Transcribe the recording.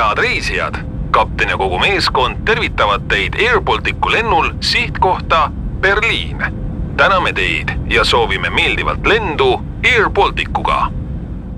head reisijad! Kapten ja kogu meeskond tervitavad teid Air Balticu lennul sihtkohta Berliin. Täname teid ja soovime meeldivalt lendu Air Balticuga!